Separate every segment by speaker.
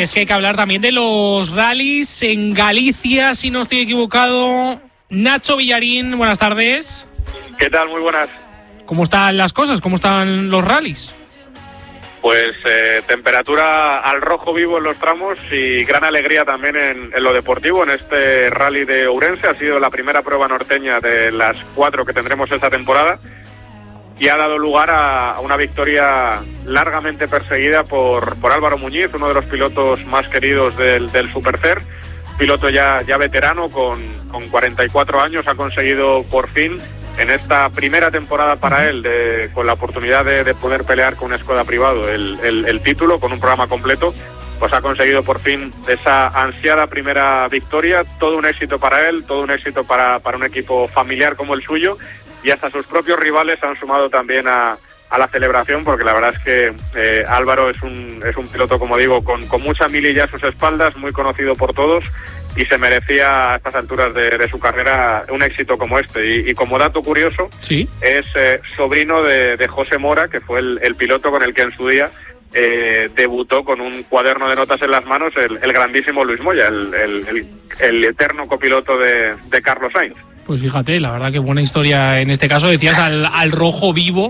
Speaker 1: es que hay que hablar también de los rallies en Galicia, si no estoy equivocado. Nacho Villarín, buenas tardes.
Speaker 2: ¿Qué tal? Muy buenas.
Speaker 1: ¿Cómo están las cosas? ¿Cómo están los rallies?
Speaker 2: Pues temperatura al rojo vivo en los tramos y gran alegría también en lo deportivo en este rally de Ourense. Ha sido la primera prueba norteña de las 4 que tendremos esta temporada y ha dado lugar a una victoria largamente perseguida por Álvaro Muñiz, uno de los pilotos más queridos del Supercer, piloto ya veterano con 44 años. Ha conseguido por fin en esta primera temporada para él, con la oportunidad de poder pelear con un Skoda privado el título, con un programa completo, pues ha conseguido por fin esa ansiada primera victoria. Todo un éxito para él, todo un éxito para un equipo familiar como el suyo, y hasta sus propios rivales han sumado también a la celebración, porque la verdad es que Álvaro es un piloto, como digo, con mucha mililla a sus espaldas, muy conocido por todos, y se merecía a estas alturas de su carrera un éxito como este. Y como dato curioso, ¿sí?, es sobrino de José Mora, que fue el piloto con el que en su día debutó con un cuaderno de notas en las manos el grandísimo Luis Moya, el eterno copiloto de Carlos Sainz.
Speaker 1: Pues fíjate, la verdad que buena historia en este caso. Decías al rojo vivo.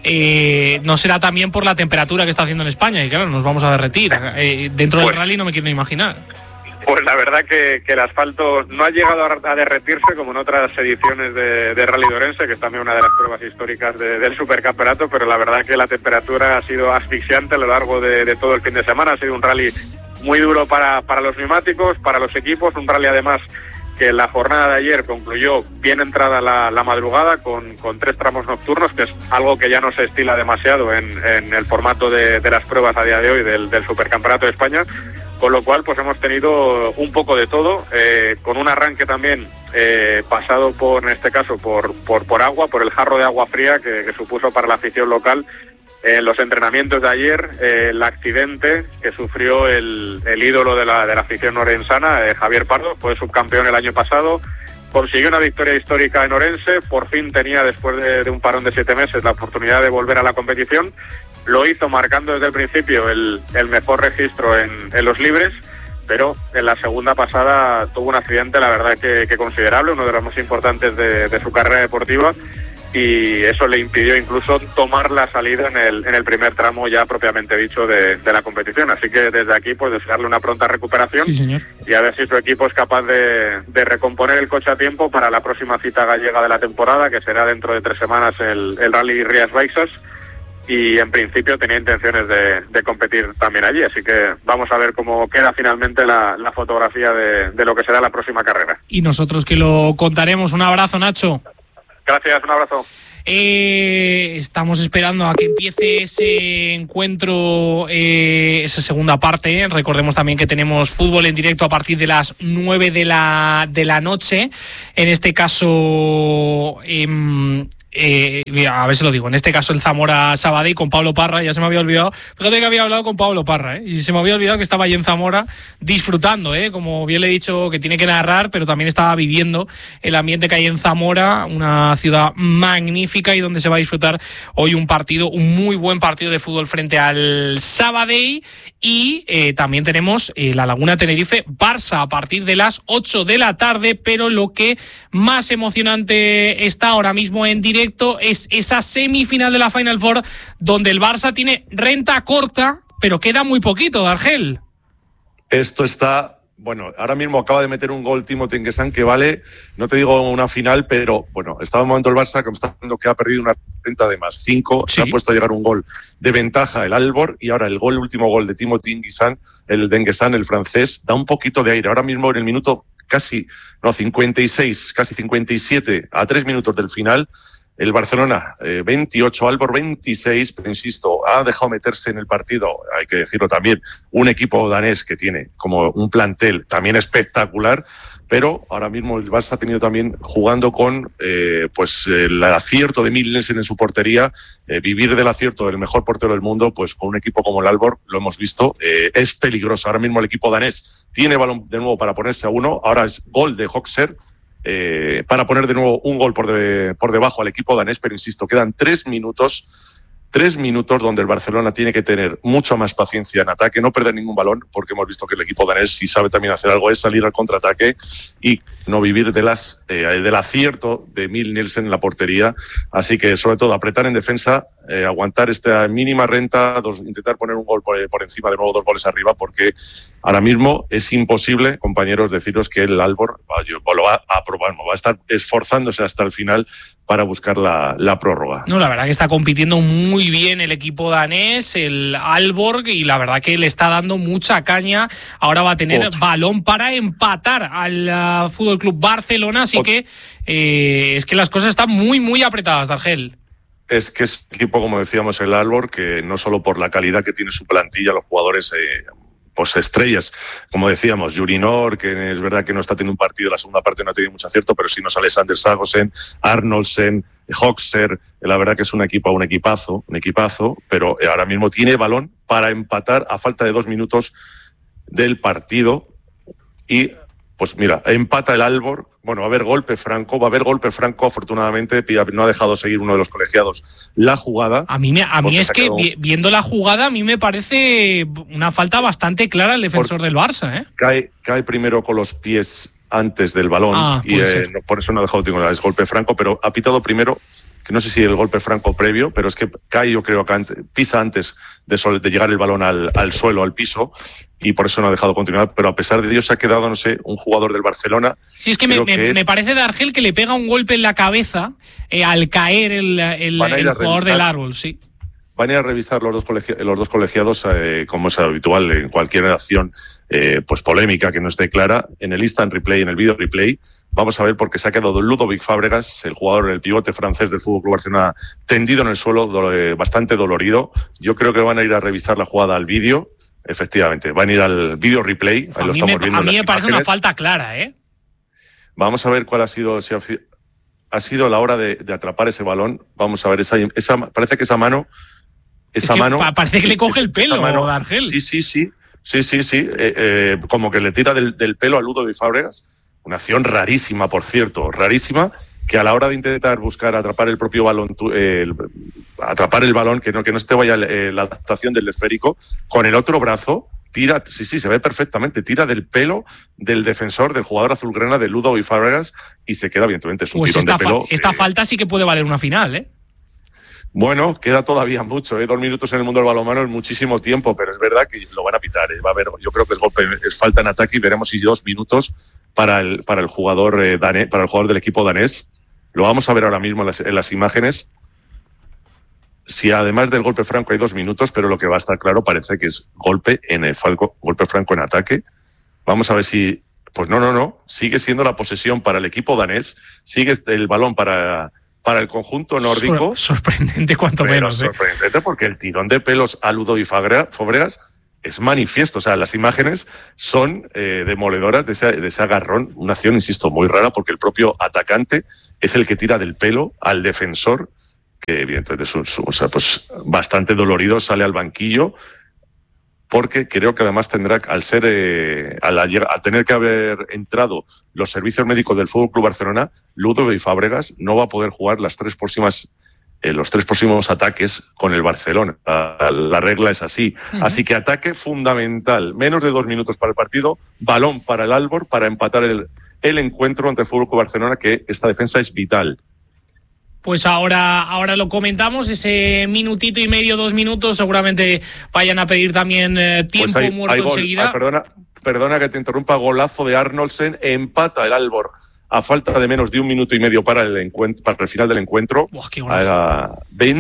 Speaker 1: No será también por la temperatura que está haciendo en España, y claro, nos vamos a derretir. Dentro del rally no me quiero ni imaginar.
Speaker 2: Pues la verdad que el asfalto no ha llegado a derretirse como en otras ediciones de Rally de Ourense, que es también una de las pruebas históricas del supercampeonato, pero la verdad que la temperatura ha sido asfixiante a lo largo de todo el fin de semana. Ha sido un rally muy duro para los neumáticos, para los equipos, un rally además que la jornada de ayer concluyó bien entrada la madrugada con 3 tramos nocturnos, que es algo que ya no se estila demasiado en el formato de las pruebas a día de hoy del Supercampeonato de España, con lo cual pues hemos tenido un poco de todo, con un arranque también pasado en este caso por agua, por el jarro de agua fría que supuso para la afición local. En los entrenamientos de ayer, el accidente que sufrió el ídolo de la afición orensana, Javier Pardo, fue subcampeón el año pasado, consiguió una victoria histórica en Ourense, por fin tenía, después de un parón de 7 meses, la oportunidad de volver a la competición. Lo hizo marcando desde el principio el mejor registro en los libres, pero en la segunda pasada tuvo un accidente, la verdad que considerable, uno de los más importantes de su carrera deportiva, y eso le impidió incluso tomar la salida en el primer tramo ya propiamente dicho de la competición. Así que desde aquí pues desearle una pronta recuperación.
Speaker 1: Sí, señor.
Speaker 2: Y a ver si su equipo es capaz de recomponer el coche a tiempo para la próxima cita gallega de la temporada, que será dentro de 3 semanas el Rally Rías Baixas, y en principio tenía intenciones de competir también allí, así que vamos a ver cómo queda finalmente la fotografía de lo que será la próxima carrera.
Speaker 1: Y nosotros que lo contaremos. Un abrazo, Nacho.
Speaker 2: Gracias, un abrazo.
Speaker 1: Estamos esperando a que empiece ese encuentro, esa segunda parte. Recordemos también que tenemos fútbol en directo a partir de las 9 de la noche. En este caso, a ver si lo digo, en este caso el Zamora Sabadell con Pablo Parra. Ya se me había olvidado, fíjate que había hablado con Pablo Parra, y se me había olvidado que estaba allí en Zamora disfrutando, como bien le he dicho, que tiene que narrar, pero también estaba viviendo el ambiente que hay en Zamora, una ciudad magnífica y donde se va a disfrutar hoy un muy buen partido de fútbol frente al Sabadell. Y también tenemos la Laguna Tenerife Barça a partir de las 8 de la tarde, pero lo que más emocionante está ahora mismo en directo es esa semifinal de la Final Four, donde el Barça tiene renta corta, pero queda muy poquito, Dargel.
Speaker 3: Esto está... Bueno, ahora mismo acaba de meter un gol Timothy Nguessan que vale, no te digo una final, pero bueno, estaba en un momento el Barça que me está dando que ha perdido una renta de +5, sí. Se ha puesto a llegar un gol de ventaja el Aalborg, y ahora el último gol de Timothy Nguessan, el francés, da un poquito de aire. Ahora mismo en el minuto 56, casi 57, a 3 minutos del final, el Barcelona 28, Aalborg 26, pero insisto, ha dejado meterse en el partido, hay que decirlo también, un equipo danés que tiene como un plantel también espectacular, pero ahora mismo el Barça ha tenido también, jugando con el acierto de Mikkelsen en su portería, vivir del acierto del mejor portero del mundo, pues con un equipo como el Aalborg, lo hemos visto, es peligroso. Ahora mismo el equipo danés tiene balón de nuevo para ponerse a 1, ahora es gol de Hoxer, para poner de nuevo un gol por debajo al equipo danés, pero insisto, quedan 3 minutos 3 minutos donde el Barcelona tiene que tener mucha más paciencia en ataque, no perder ningún balón, porque hemos visto que el equipo danés, si sabe también hacer algo, es salir al contraataque y no vivir del acierto de Emil Nielsen en la portería. Así que, sobre todo, apretar en defensa, aguantar esta mínima renta, intentar poner un gol por encima, de nuevo 2 goles arriba, porque ahora mismo es imposible, compañeros, deciros que el Aalborg lo va a probar, va a estar esforzándose hasta el final para buscar la prórroga.
Speaker 1: No, la verdad que está compitiendo muy bien el equipo danés, el Aalborg, y la verdad que le está dando mucha caña. Ahora va a tener balón para empatar al Fútbol Club Barcelona, así que es que las cosas están muy, muy apretadas, Dargel.
Speaker 3: Es que es un equipo, como decíamos, el Aalborg, que no solo por la calidad que tiene su plantilla, los jugadores pues estrellas, como decíamos, Jurinor, que es verdad que no está teniendo un partido, la segunda parte no ha tenido mucho acierto, pero sí nos sale Sander Sagosen, Arnoldsen, Hoxer, la verdad que es un equipazo, pero ahora mismo tiene balón para empatar a falta de 2 minutos del partido y pues mira, empata el Aalborg. Bueno, va a haber golpe franco, afortunadamente no ha dejado seguir uno de los colegiados la jugada.
Speaker 1: A mí es que viendo la jugada, a mí me parece una falta bastante clara el defensor del Barça, ¿eh?
Speaker 3: Cae primero con los pies antes del balón y por eso no ha dejado ninguna vez golpe franco, pero ha pitado primero, que no sé si el golpe franco previo, pero es que cae, yo creo que pisa antes de llegar el balón al suelo, al piso, y por eso no ha dejado continuidad, pero a pesar de ello se ha quedado, no sé, un jugador del Barcelona.
Speaker 1: Sí, es que me parece de Argel que le pega un golpe en la cabeza al caer el jugador del Aalborg, sí.
Speaker 3: Van a ir a revisar los dos colegiados, como es habitual en cualquier acción pues polémica que no esté clara, en el instant replay, en el video replay. Vamos a ver, porque se ha quedado Ludovic Fábregas, el jugador, el pivote francés del Fútbol Club Barcelona, tendido en el suelo, bastante dolorido. Yo creo que van a ir a revisar la jugada al vídeo. Efectivamente, van a ir al video replay. Ahí lo estamos viendo.
Speaker 1: A mí me parece una falta clara, ¿eh?
Speaker 3: Vamos a ver cuál ha sido, si ha sido la hora de atrapar ese balón. Vamos a ver, parece que esa mano.
Speaker 1: Parece que le coge el pelo, Dargel.
Speaker 3: Sí. Como que le tira del pelo a Ludovic Fábregas. Una acción rarísima, por cierto, que a la hora de intentar buscar atrapar el propio balón, atrapar el balón, que no se vaya la adaptación del esférico, con el otro brazo tira, se ve perfectamente, tira del pelo del defensor, del jugador azulgrana, de Ludovic Fábregas, y se queda, evidentemente, es un tirón de pelo.
Speaker 1: Esta falta sí que puede valer una final, ¿eh?
Speaker 3: Bueno, queda todavía mucho, 2 minutos en el mundo del balonmano es muchísimo tiempo, pero es verdad que lo van a pitar, Va a haber, yo creo que es falta en ataque, y veremos si 2 minutos para el jugador danés, para el jugador del equipo danés. Lo vamos a ver ahora mismo en las imágenes. Si además del golpe franco hay 2 minutos, pero lo que va a estar claro parece que es golpe franco en ataque. Vamos a ver si, pues no, sigue siendo la posesión para el equipo danés, sigue el balón para el conjunto nórdico.
Speaker 1: Sorprendente, cuanto menos.
Speaker 3: Sorprendente, porque el tirón de pelos a Ludovic Fábregas es manifiesto. O sea, las imágenes son demoledoras de ese agarrón. Una acción, insisto, muy rara, porque el propio atacante es el que tira del pelo al defensor, que evidentemente pues bastante dolorido, sale al banquillo, porque creo que además tendrá, al tener que haber entrado los servicios médicos del Fútbol Club Barcelona, Ludovic Fábregas no va a poder jugar los 3 próximos ataques con el Barcelona. La regla es así. Uh-huh. Así que ataque fundamental. Menos de 2 minutos para el partido. Balón para el Aalborg para empatar el encuentro ante el Fútbol Club Barcelona, que esta defensa es vital.
Speaker 1: Pues ahora lo comentamos, ese minutito y medio, 2 minutos, seguramente vayan a pedir también tiempo
Speaker 3: pues
Speaker 1: muerto enseguida.
Speaker 3: Perdona que te interrumpa, golazo de Arnoldsen, empata el Aalborg a falta de menos de 1 minuto y medio para el final del encuentro. A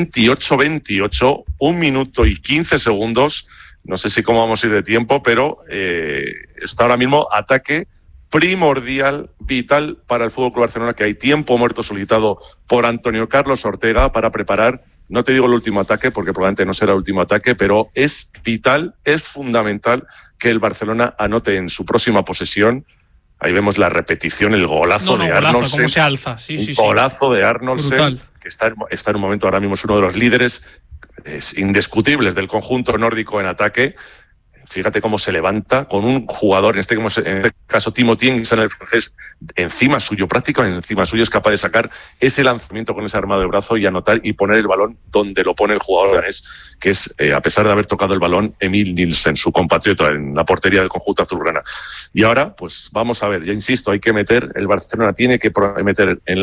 Speaker 3: 28-28, 1 minuto y 15 segundos, no sé si cómo vamos a ir de tiempo, pero está ahora mismo ataque primordial, vital para el Fútbol Club Barcelona, que hay tiempo muerto solicitado por Antonio Carlos Ortega para preparar, no te digo el último ataque, porque probablemente no será el último ataque, pero es vital, es fundamental que el Barcelona anote en su próxima posesión. Ahí vemos la repetición, el golazo de Arnoldsen.
Speaker 1: Cómo se alza. Sí.
Speaker 3: Golazo de Arnoldsen, que está en un momento, ahora mismo es uno de los líderes indiscutibles del conjunto nórdico en ataque. Fíjate cómo se levanta con un jugador, en este caso Timothy Nguyen, el francés, encima suyo, prácticamente encima suyo, es capaz de sacar ese lanzamiento con ese armado de brazo y anotar y poner el balón donde lo pone el jugador danés, que es, a pesar de haber tocado el balón, Emil Nielsen, su compatriota en la portería del conjunto azulgrana. Y ahora, pues vamos a ver, ya insisto, hay que meter, el Barcelona tiene que meter en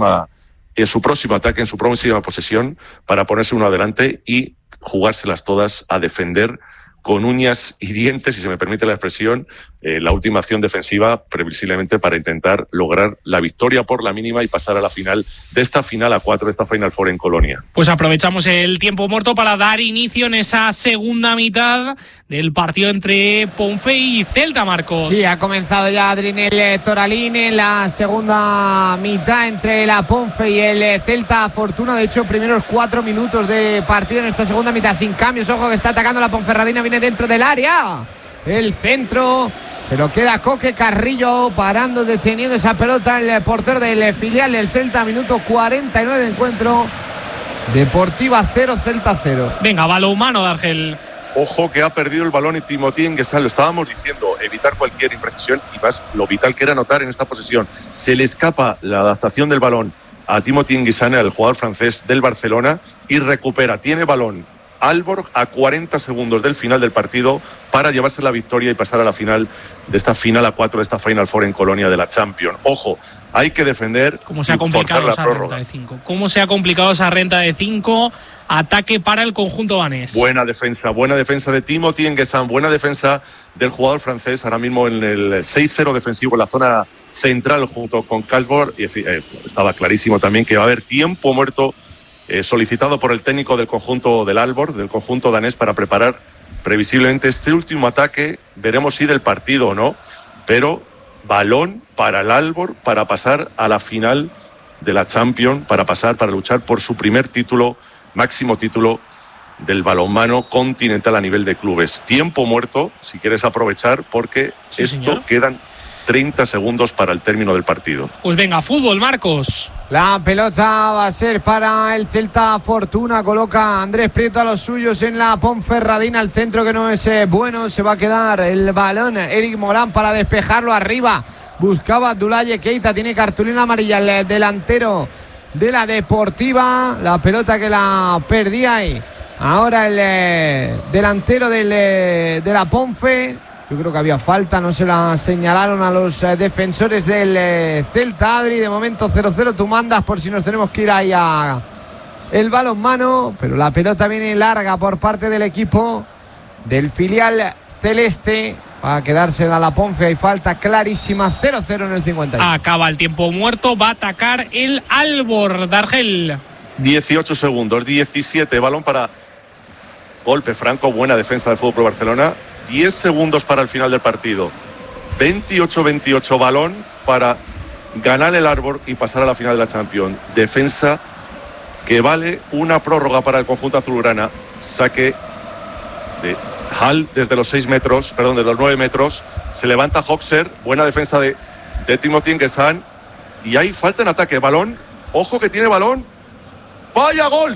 Speaker 3: su próximo ataque, en su próxima posesión, para ponerse uno adelante y jugárselas todas a defender con uñas y dientes, si se me permite la expresión, la última acción defensiva, previsiblemente para intentar lograr la victoria por la mínima y pasar a la final de esta final a 4, de esta Final Four en Colonia.
Speaker 1: Pues aprovechamos el tiempo muerto para dar inicio en esa segunda mitad del partido entre Ponfei y Celta, Marcos.
Speaker 4: Sí, ha comenzado ya Adrinel Toralín en la segunda mitad entre la Ponfe y el Celta Fortuna. De hecho, primeros 4 minutos de partido en esta segunda mitad sin cambios. Ojo que está atacando la Ponferradina, viene dentro del área. El centro se lo queda Coque Carrillo, parando, deteniendo esa pelota el portero del filial del Celta. Minuto 49 de encuentro. Deportiva 0, Celta 0.
Speaker 1: Venga, balonmano de Argel.
Speaker 3: Ojo que ha perdido el balón y Timothy Nguyen, lo estábamos diciendo, evitar cualquier imprecisión y más lo vital que era anotar en esta posesión. Se le escapa la adaptación del balón a Timothy Nguyen, el jugador francés del Barcelona, y recupera, tiene balón Aalborg a 40 segundos del final del partido para llevarse la victoria y pasar a la final de esta final a 4 de esta Final Four en Colonia de la Champions. Ojo, hay que defender.
Speaker 1: ¿Cómo se ha complicado esa renta de 5? ¿Cómo se ha complicado esa renta de 5? Ataque para el conjunto danés.
Speaker 3: Buena defensa de Timothy Nguyen, buena defensa del jugador francés, ahora mismo en el 6-0 defensivo en la zona central junto con Kalsborg, y estaba clarísimo también que va a haber tiempo muerto solicitado por el técnico del conjunto del Aalborg, del conjunto danés, para preparar previsiblemente este último ataque. Veremos si del partido o no, pero balón para el Aalborg para pasar a la final de la Champions, para luchar por su primer título, máximo título del balonmano continental a nivel de clubes. Tiempo muerto, si quieres aprovechar, porque
Speaker 1: sí,
Speaker 3: esto
Speaker 1: señor.
Speaker 3: Quedan 30 segundos para el término del partido.
Speaker 1: Pues venga, fútbol, Marcos.
Speaker 4: La pelota va a ser para el Celta Fortuna. Coloca Andrés Prieto a los suyos en la Ponferradina. El centro que no es bueno. Se va a quedar el balón Eric Morán para despejarlo arriba. Buscaba Abdoulaye Keita. Tiene cartulina amarilla el delantero de la Deportiva. La pelota que la perdía ahí. Ahora el delantero de la Ponfe. Yo creo que había falta, no se la señalaron a los defensores del Celta. Adri, de momento 0-0, tú mandas por si nos tenemos que ir ahí a el balonmano, pero la pelota viene larga por parte del equipo del filial celeste. Va a quedarse a la Ponfe, hay falta clarísima, 0-0 en el 51.
Speaker 1: Acaba el tiempo muerto, va a atacar el Aalborg de Argel.
Speaker 3: 18 segundos, 17, balón para golpe franco, buena defensa del Fútbol Club Barcelona. 10 segundos para el final del partido. 28-28, balón para ganar el Aalborg y pasar a la final de la Champions. Defensa que vale una prórroga para el conjunto azulgrana. Saque de Hall desde los 6 metros, perdón, de los 9 metros. Se levanta Hoxer, buena defensa de Timothy Nguyen. Y hay falta en ataque. Balón, ojo que tiene balón. ¡Vaya gol!